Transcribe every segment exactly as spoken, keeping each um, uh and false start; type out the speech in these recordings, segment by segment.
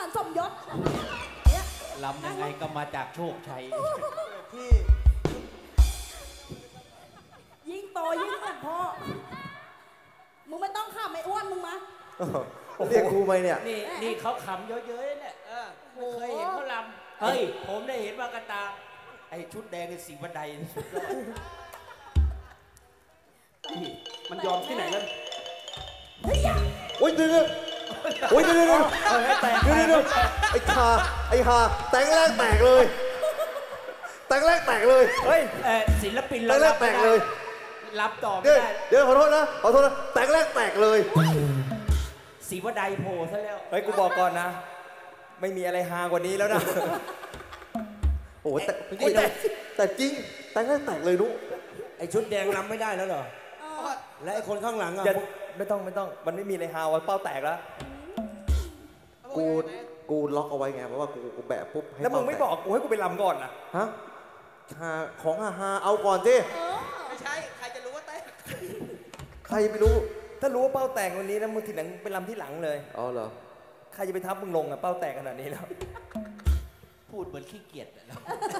สมยศเนี่ยลำยังไงก็มาจากโชคชัยพี่ยิ่งโตยิ่งเหมือนพ่อมึงไม่ต้องข้ามไม่อ้วนมึงมาเรียกกูไหมเนี่ยนี่นี่เขาขำเยอะๆเนี่ยเออไม่เคยเห็นเขาลำเฮ้ย ผมได้เห็นมากระตา ไอ้ชุดแดงในสีบันไดสุดยอดมันยอมที่ไหนแล้วเฮ้ยอย่าโอ้ยเดี๋ยวโอ้ยเดี๋ยวเดี๋ยวเดี๋ยวเดี๋ยวไอ้ฮาไอ้ฮาแต่งแรกแตกเลย แต่งแรกแตกเลยเฮ้ยเออศิลปินแต่งแรกแตกเลยรับต่อไม่เดี๋ยวได้เดี๋ยวขอโทษนะขอโทษนะแต่งแรกแตกเลยสีบันไดโผล่ซะแล้วเฮ้ยกูบอกก่อนนะ ไม่มีอะไรฮากว่านี้แล้วนะโอ้ยแต่แต่แต่จริงแต่งแรกแตกเลยนุ๊กไอชุดแดงรำไม่ได้แล้วเหรอเออและไอคนข้างหลังอ่ะอย่าไม่ต้องไม่ต้องมันไม่มีอะไรฮาวันเป้าแตกแล้วกูกูล็อกเอาไว้ไงเพราะว่ากูกูแบะปุ๊บให้แล้วมึงไม่เป้าบอกกูให้กูไปลำก่อนนะแตกฮะฮาของฮาฮาเอาก่อนสิเออไม่ใช่ ใครจะรู้ว่าเต้นใครไม่รู้ถ้ารู้ว่าเป้าแตกวันนี้นะมึงทีหลังไปลำที่หลังเลยอ๋อเหรอใครจะไปทับมึงลงอะเป้าแตกขนาดนี้แล้วพูดเหมือนขี้เกียจอะ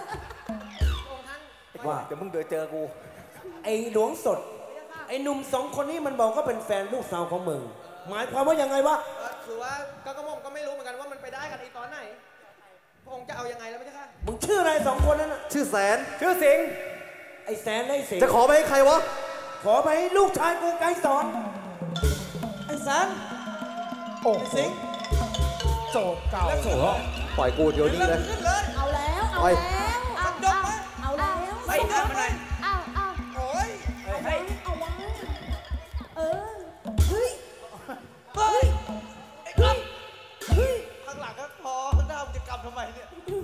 ว่าเดี๋ยวมึงเดินเจอกูไอหลวงสด ไอหนุ่มสองคนนี้มันบอกก็เป็นแฟนลูกสาวของมึง หมายความว่ายังไงวะคือว่าก็กระหม่อมก็ไม่รู้เหมือนกันว่ามันไปได้กันอีตอนไหนพระองค์จะเอายังไงแล้วไม่ใช่ค่ะมึงชื่ออะไรสองคนนั้นน่ะชื่อแสนชื่อสิงห์ไอแสนและไอเสงจะขอไปให้ใครวะขอไปให้ลูกชายกูไกด์สอน ไอแสนโอ้สิงโจบเก่าแล้วโสปล่อยกูเดี๋ยวนี้เลยขึ้นเลยเอาแล้วเอาไปแล้วเอาดมไหมเอาแล้วไปเดินมาหน่อยเอาเอาโอ้ยเอาไว้เอาไว้เออเฮ้ยเฮ้ยไอ้ครับเฮ้ยข้างหลังก็พอข้างหน้ามันจะกลับทำไมเนี่ย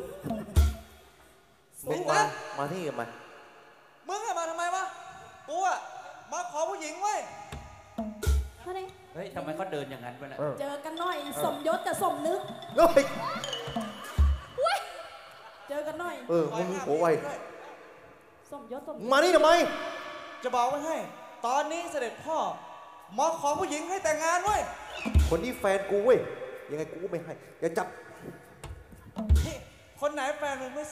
มึงมามาที่นี่กันไหมมึงอะมาทำไมวะกูอะมาขอผู้หญิงเว้ยมาดิเฮ้ยทำไมเขาเดินอย่างนั้นวะเนี่ยเจอกันหน่อยสมยศกับสมนึกเฮ้ยเว้ยเจอกันหน่อยเออมึงโอ้ไวสมยศสมมึงมานี่ทำไมจะบอกไว้ให้ ตอนนี้เสด็จพ่อมาขอผู้หญิงให้แต่งงานเว้ยคนนี้แฟนกูเว้ยยังไงกูก็ไม่ให้อย่าจับนี่คนไหนแฟนมึงไม่